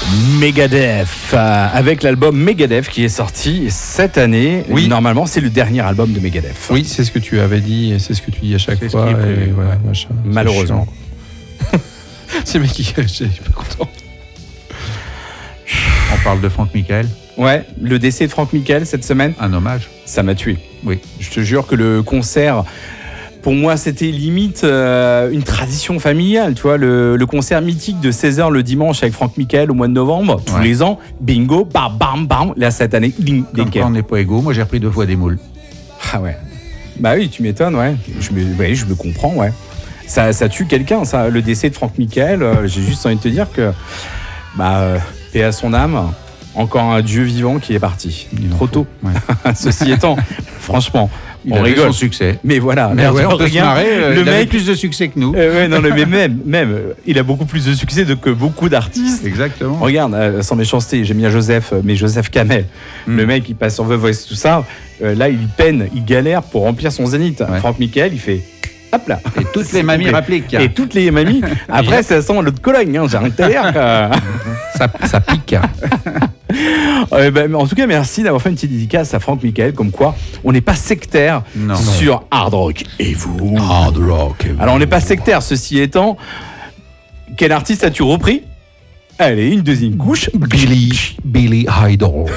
Megadeth, avec l'album Megadeth qui est sorti cette année. Oui. Normalement, c'est le dernier album de Megadeth. Oui, c'est ce que tu avais dit et c'est ce que tu dis à chaque C'est fois. ce qui est prévu, et voilà, ouais. machin. Malheureusement. C'est le mec qui je suis pas content. On parle de Franck Michael, Ouais, le décès de Franck Michael cette semaine, un hommage. ça m'a tué. Oui. Je te jure que le concert, pour moi, c'était limite une tradition familiale. Tu vois, le concert mythique de 16h le dimanche avec Franck Michael au mois de novembre, tous Ouais. les ans, bingo, bam, bam, bam. Là, cette année, ding, Comme ding, quoi on n'est pas égaux, moi j'ai repris 2 fois des moules. Ah ouais. Bah oui, tu m'étonnes, ouais. Je me comprends, ouais. Ça tue quelqu'un, ça. Le décès de Franck Michael, j'ai juste envie de te dire que, paix à son âme, encore un dieu vivant qui est parti. Il en Trop faut. tôt. Ouais. Ceci étant, franchement, Il on avait rigole. son succès. Mais voilà, Mais ouais, on peut se regarde, marrer, le il avait mec. plus de succès que nous. Ouais, non, mais même, il a beaucoup plus de succès que beaucoup d'artistes. Exactement. Regarde, sans méchanceté, j'aime bien Joseph, mais Joseph Kamel, le mec, il passe sur The Voice, tout ça. Là, il peine, il galère pour remplir son zénith. Ouais. Franck Michael, il fait hop là. Et toutes les mamies rappliquent. Et toutes les mamies. Après, ça sent l'autre Cologne, hein, j'ai rien à dire. Ça pique. En tout cas, merci d'avoir fait une petite dédicace à Franck Michael, comme quoi on n'est pas sectaire Non. sur Hard Rock. Et vous Hard rock. Alors, on n'est pas sectaire, ceci étant. Quel artiste as-tu repris? Allez, une deuxième couche. Billy Idol.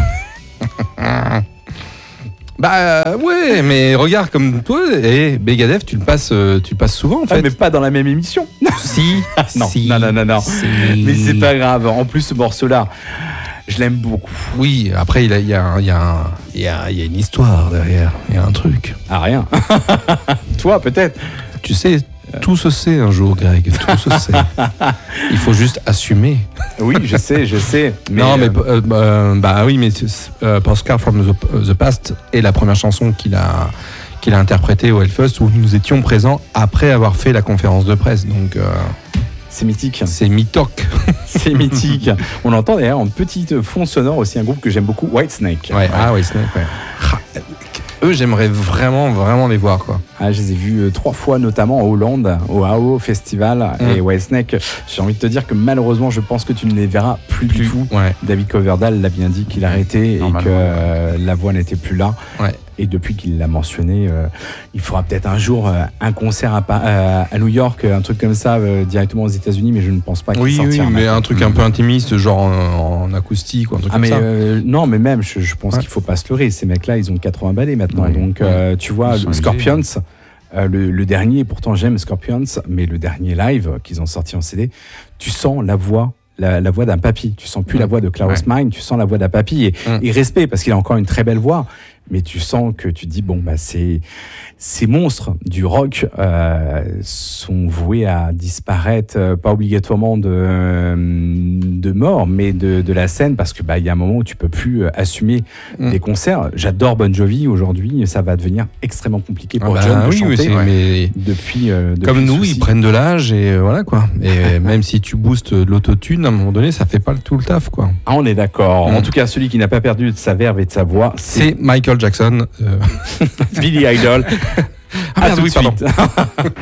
Ouais, mais regarde comme toi, et Megadeth, tu le passes souvent en Ah, fait. mais pas dans la même émission. Si, Non, si, non. si. Mais c'est pas grave. En plus, ce morceau-là, je l'aime beaucoup. Oui, après il y a une histoire derrière, il y a un truc. Ah, rien. Toi, peut-être. Tu sais, tout se sait un jour, Greg, tout se sait. Il faut juste assumer. Oui, je sais. Mais, non, mais oui, mais Postcard from the Past est la première chanson qu'il a interprétée au Hellfest où nous étions présents après avoir fait la conférence de presse. Donc c'est mythique. c'est mythique. C'est mythique. On entend d'ailleurs en petite fond sonore aussi un groupe que j'aime beaucoup, Whitesnake. Ouais, ah ouais, Snake, ouais. Eux, j'aimerais vraiment les voir, quoi. Ah, je les ai vus 3 fois, notamment en Hollande, au AO Festival. Et Whitesnake, j'ai envie de te dire que malheureusement, je pense que tu ne les verras plus du tout. Ouais. David Coverdale l'a bien dit qu'il arrêtait et que la voix n'était plus là. Ouais. Et depuis qu'il l'a mentionné, il fera peut-être un jour un concert à New York, un truc comme ça, directement aux États-Unis, mais je ne pense pas qu'il Oui, sortira. mais un truc un peu intimiste, genre en acoustique ou un truc comme ça. Non, mais même, je pense qu'il faut pas se leurrer. Ces mecs-là, ils ont 80 balais maintenant. Oui. Donc, tu vois, Ils sont Scorpions, le dernier, pourtant j'aime Scorpions, mais le dernier live qu'ils ont sorti en CD, tu sens la voix. La voix d'un papy, tu sens plus la voix de Klaus Meine, tu sens la voix d'un papy et respect parce qu'il a encore une très belle voix, mais tu sens que tu te dis bon bah ces monstres du rock sont voués à disparaître, pas obligatoirement de mort, mais de la scène parce que bah il y a un moment où tu peux plus assumer des concerts. J'adore Bon Jovi aujourd'hui, ça va devenir extrêmement compliqué pour John de chanter mais depuis comme nous, souci. ils prennent de l'âge et voilà quoi. Et même si tu boostes l'autotune, à un moment donné, ça fait pas tout le taf quoi. Ah, on est d'accord. En tout cas, celui qui n'a pas perdu de sa verve et de sa voix, C'est Michael Jackson. Billy Idol. Ah, merde, tout de oui, pardon. suite.